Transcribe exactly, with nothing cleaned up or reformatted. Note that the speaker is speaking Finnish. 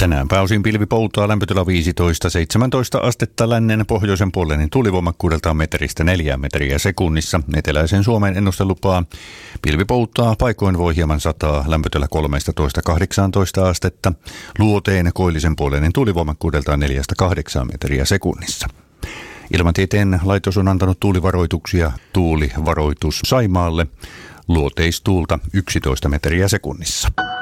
Tänään pääosin pilvipoutaa, lämpötila viisitoista seitsemäntoista astetta, lännen pohjoisen puolen tulivoimakkuudeltaan metristä neljään metriä sekunnissa. Eteläisen Suomen ennustelupaa pilvipoutaa, paikoin voi hieman sataa, lämpötila kolmetoista kahdeksantoista astetta. Luoteen koillisen puolen tulivoimakkuudeltaan neljästä kahdeksaan metriä sekunnissa. Ilmatieteen laitos on antanut tuulivaroituksia. Tuulivaroitus Saimaalle, luoteistuulta yksitoista metriä sekunnissa.